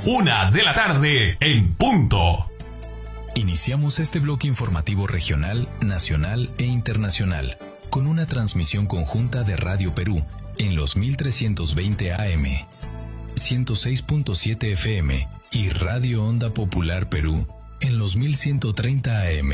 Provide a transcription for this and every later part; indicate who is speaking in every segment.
Speaker 1: 1:00 p.m. en punto.
Speaker 2: Iniciamos este bloque informativo regional, nacional e internacional con una transmisión conjunta de Radio Perú en los 1320 AM, 106.7 FM y Radio Onda Popular Perú en los 1130 AM.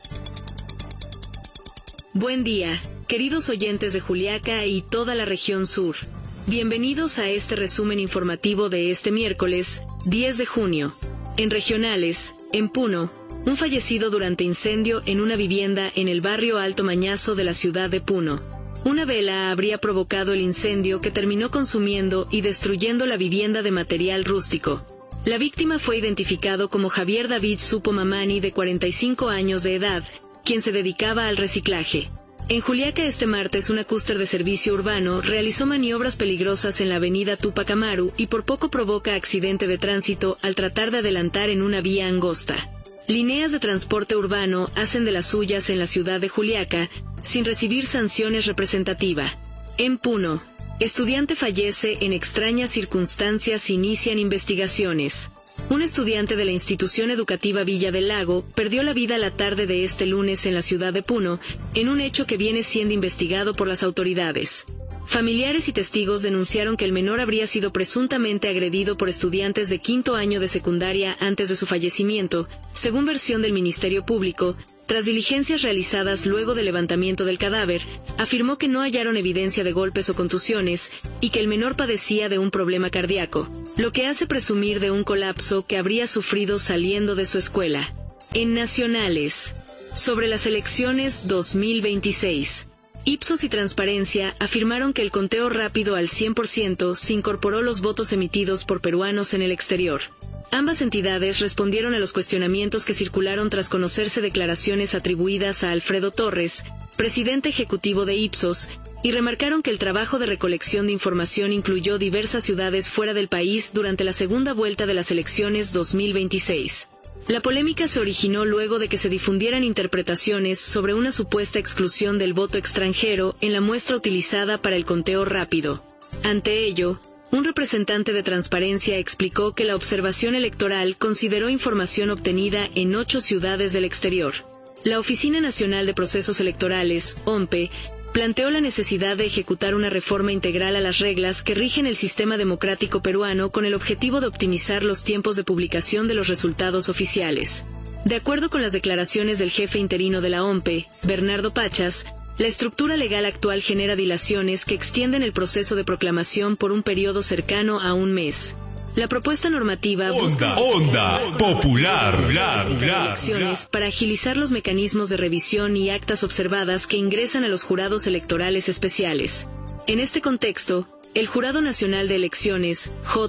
Speaker 3: Buen día, queridos oyentes de Juliaca y toda la región sur. Bienvenidos a este resumen informativo de este miércoles, 10 de junio. En regionales, en Puno, un fallecido durante incendio en una vivienda en el barrio Alto Mañazo de la ciudad de Puno. Una vela habría provocado el incendio que terminó consumiendo y destruyendo la vivienda de material rústico. La víctima fue identificado como Javier David Supo Mamani, de 45 años de edad, quien se dedicaba al reciclaje. En Juliaca este martes una cúster de servicio urbano realizó maniobras peligrosas en la avenida Túpac Amaru y por poco provoca accidente de tránsito al tratar de adelantar en una vía angosta. Líneas de transporte urbano hacen de las suyas en la ciudad de Juliaca sin recibir sanciones representativas. En Puno, estudiante fallece en extrañas circunstancias, inician investigaciones. Un estudiante de la institución educativa Villa del Lago perdió la vida la tarde de este lunes en la ciudad de Puno, en un hecho que viene siendo investigado por las autoridades. Familiares y testigos denunciaron que el menor habría sido presuntamente agredido por estudiantes de quinto año de secundaria antes de su fallecimiento, según versión del Ministerio Público. Tras diligencias realizadas luego del levantamiento del cadáver, afirmó que no hallaron evidencia de golpes o contusiones y que el menor padecía de un problema cardíaco, lo que hace presumir de un colapso que habría sufrido saliendo de su escuela. En nacionales, sobre las elecciones 2026. Ipsos y Transparencia afirmaron que el conteo rápido al 100% se incorporó los votos emitidos por peruanos en el exterior. Ambas entidades respondieron a los cuestionamientos que circularon tras conocerse declaraciones atribuidas a Alfredo Torres, presidente ejecutivo de Ipsos, y remarcaron que el trabajo de recolección de información incluyó diversas ciudades fuera del país durante la segunda vuelta de las elecciones 2026. La polémica se originó luego de que se difundieran interpretaciones sobre una supuesta exclusión del voto extranjero en la muestra utilizada para el conteo rápido. Ante ello, un representante de Transparencia explicó que la observación electoral consideró información obtenida en 8 ciudades del exterior. La Oficina Nacional de Procesos Electorales, ONPE, planteó la necesidad de ejecutar una reforma integral a las reglas que rigen el sistema democrático peruano con el objetivo de optimizar los tiempos de publicación de los resultados oficiales. De acuerdo con las declaraciones del jefe interino de la ONPE, Bernardo Pachas, la estructura legal actual genera dilaciones que extienden el proceso de proclamación por un periodo cercano a un mes. La propuesta normativa busca
Speaker 1: Onda Popular
Speaker 3: elecciones para agilizar los mecanismos de revisión y actas observadas que ingresan a los jurados electorales especiales. En este contexto, el Jurado Nacional de Elecciones,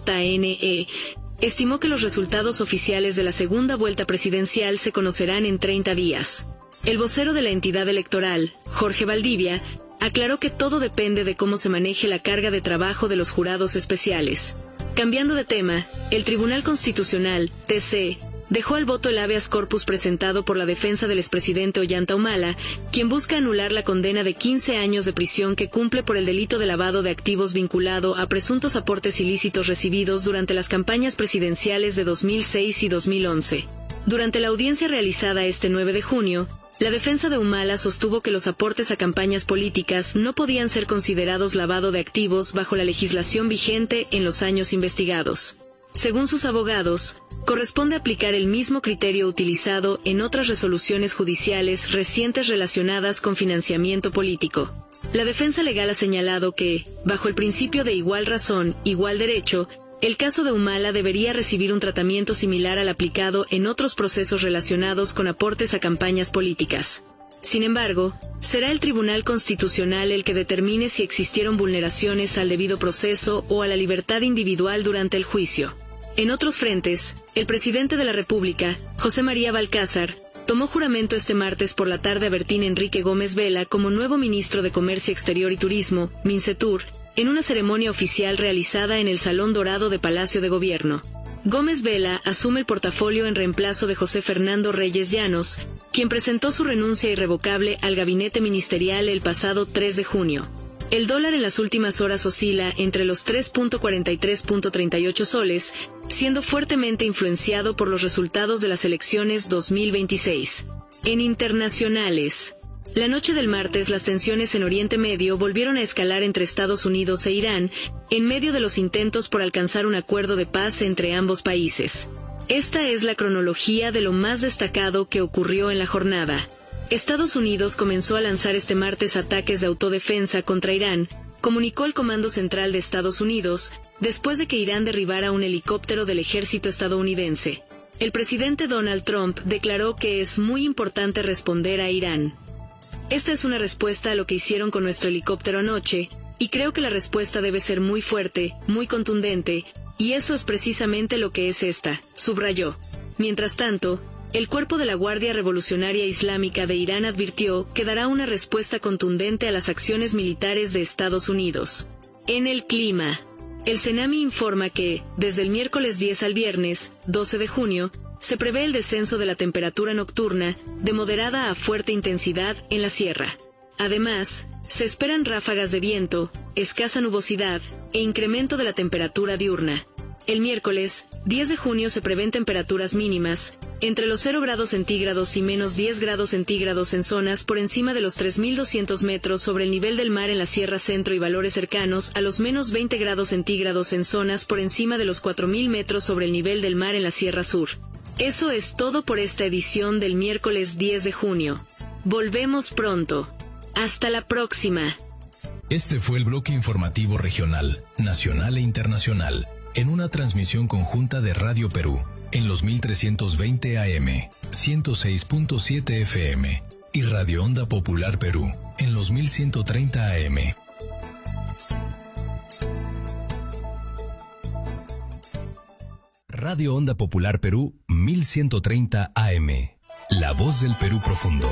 Speaker 3: JNE, estimó que los resultados oficiales de la segunda vuelta presidencial se conocerán en 30 días. El vocero de la entidad electoral, Jorge Valdivia, aclaró que todo depende de cómo se maneje la carga de trabajo de los jurados especiales. Cambiando de tema, el Tribunal Constitucional, TC, dejó al voto el habeas corpus presentado por la defensa del expresidente Ollanta Humala, quien busca anular la condena de 15 años de prisión que cumple por el delito de lavado de activos vinculado a presuntos aportes ilícitos recibidos durante las campañas presidenciales de 2006 y 2011. Durante la audiencia realizada este 9 de junio, la defensa de Humala sostuvo que los aportes a campañas políticas no podían ser considerados lavado de activos bajo la legislación vigente en los años investigados. Según sus abogados, corresponde aplicar el mismo criterio utilizado en otras resoluciones judiciales recientes relacionadas con financiamiento político. La defensa legal ha señalado que, bajo el principio de igual razón, igual derecho, el caso de Humala debería recibir un tratamiento similar al aplicado en otros procesos relacionados con aportes a campañas políticas. Sin embargo, será el Tribunal Constitucional el que determine si existieron vulneraciones al debido proceso o a la libertad individual durante el juicio. En otros frentes, el presidente de la República, José María Balcázar, tomó juramento este martes por la tarde a Bertín Enrique Gómez Vela como nuevo ministro de Comercio Exterior y Turismo, Mincetur, en una ceremonia oficial realizada en el Salón Dorado de Palacio de Gobierno. Gómez Vela asume el portafolio en reemplazo de José Fernando Reyes Llanos, quien presentó su renuncia irrevocable al gabinete ministerial el pasado 3 de junio. El dólar en las últimas horas oscila entre los 3.43.38 soles, siendo fuertemente influenciado por los resultados de las elecciones 2026. En internacionales, la noche del martes las tensiones en Oriente Medio volvieron a escalar entre Estados Unidos e Irán, en medio de los intentos por alcanzar un acuerdo de paz entre ambos países. Esta es la cronología de lo más destacado que ocurrió en la jornada. Estados Unidos comenzó a lanzar este martes ataques de autodefensa contra Irán, comunicó el Comando Central de Estados Unidos, después de que Irán derribara un helicóptero del ejército estadounidense. El presidente Donald Trump declaró que es muy importante responder a Irán. Esta es una respuesta a lo que hicieron con nuestro helicóptero anoche, y creo que la respuesta debe ser muy fuerte, muy contundente, y eso es precisamente lo que es esta, subrayó. Mientras tanto, el Cuerpo de la Guardia Revolucionaria Islámica de Irán advirtió que dará una respuesta contundente a las acciones militares de Estados Unidos. En el clima, el CENAMI informa que, desde el miércoles 10 al viernes, 12 de junio, se prevé el descenso de la temperatura nocturna de moderada a fuerte intensidad en la sierra. Además, se esperan ráfagas de viento, escasa nubosidad e incremento de la temperatura diurna. El miércoles, 10 de junio se prevén temperaturas mínimas, entre los 0 grados centígrados y menos 10 grados centígrados en zonas por encima de los 3.200 metros sobre el nivel del mar en la Sierra Centro y valores cercanos a los menos 20 grados centígrados en zonas por encima de los 4.000 metros sobre el nivel del mar en la Sierra Sur. Eso es todo por esta edición del miércoles 10 de junio. Volvemos pronto. Hasta la próxima.
Speaker 2: Este fue el bloque informativo regional, nacional e internacional, en una transmisión conjunta de Radio Perú, en los 1320 AM, 106.7 FM, y Radio Onda Popular Perú, en los 1130 AM. Radio Onda Popular Perú, 1130 AM. La voz del Perú profundo.